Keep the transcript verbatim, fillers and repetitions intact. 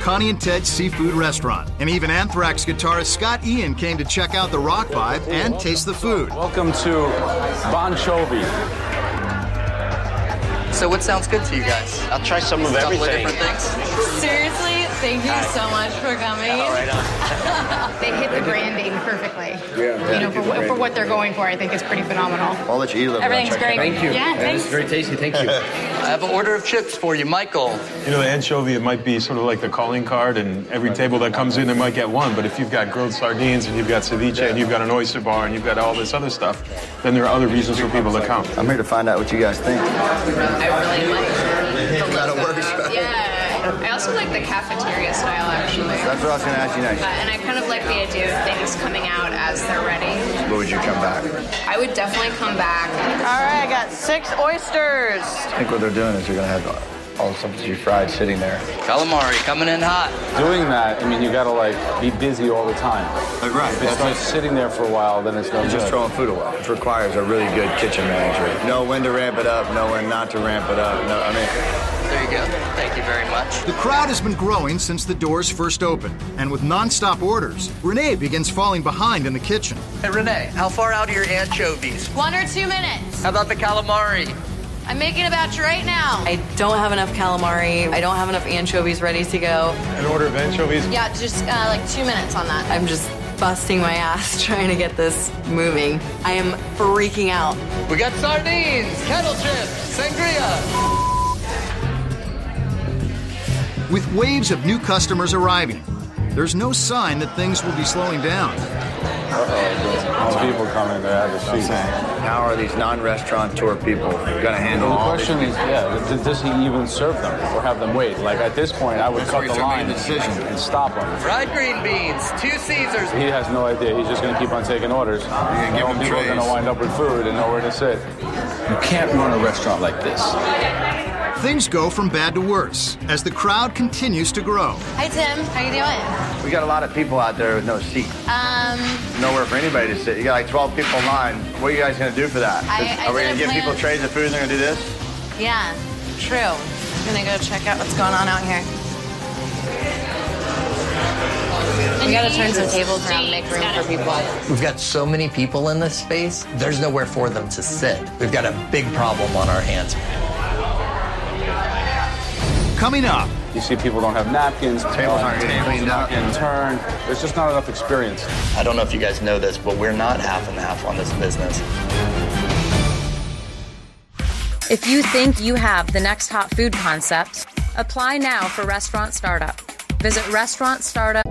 Connie and Ted's Seafood Restaurant. And even Anthrax guitarist Scott Ian came to check out the rock vibe and taste the food. Welcome to Bon Jovi. So what sounds good to you guys? I'll try some of everything. Different things. Seriously, thank you so much for coming. All right on. They hit the branding perfectly. Yeah, you know, for, what- for what they're going for, I think it's pretty phenomenal. I'll let you eat a little Everything's bit. great. Thank you. Yeah, That thanks. is very tasty. Thank you. I have an order of chips for you, Michael. You know, the anchovy, it might be sort of like the calling card, and every table that comes in, they might get one. But if you've got grilled sardines, and you've got ceviche, and you've got an oyster bar, and you've got all this other stuff, then there are other reasons for people to come. I'm here to find out what you guys think. I really like the That'll look. work, right? Yeah. I also like the cafeteria style, actually. That's what I was going to ask you next. Uh, and I kind of like the idea of things coming out as they're ready. Where would you come back? I would definitely come back. All right, I got six oysters. I think what they're doing is they're going to have all the stuff that you fried sitting there. Calamari coming in hot. Doing that, I mean, you gotta like be busy all the time. Like, right. If it's just sitting there for a while, then it's no You're good. just throwing food away. It requires a really good kitchen manager. Know when to ramp it up, know when not to ramp it up. No, I mean, There you go. Thank you very much. The crowd has been growing since the doors first opened. And with nonstop orders, Renee begins falling behind in the kitchen. Hey, Renee, how far out are your anchovies? One or two minutes. How about the calamari? I'm making a batch right now. I don't have enough calamari. I don't have enough anchovies ready to go. An order of anchovies? Yeah, just uh, like two minutes on that. I'm just busting my ass trying to get this moving. I am freaking out. We got sardines, kettle chips, sangria. With waves of new customers arriving, there's no sign that things will be slowing down. Most people coming, they're out of the seats. how are these non-restaurateur people going to handle The all these question people? is, yeah, does, does he even serve them or have them wait? Like at this point, I would That's cut where the he's gonna line make a decision. and stop him. Fried green beans, two Caesars. He has no idea. He's just going to keep on taking orders. gonna give him People are going to trays. wind up with food and nowhere to sit. You can't run a restaurant like this. Things go from bad to worse as the crowd continues to grow. Hi, Tim. How you doing? We got a lot of people out there with no seat. Um, Nowhere for anybody to sit. You got like twelve people in line. What are you guys going to do for that? I- I are we going didn't to give plan- people trays of food and they're going to do this? yeah, true. I'm gonna go check out what's going on out here. We gotta turn some tables around, make room for people. We've got so many people in this space, there's nowhere for them to sit. We've got a big problem on our hands. Coming up, You see people don't have napkins. Tables aren't getting cleaned not up. getting turned. There's just not enough experience. I don't know if you guys know this, but we're not half and half on this business. If you think you have the next hot food concept, apply now for Restaurant Startup. Visit restaurant startup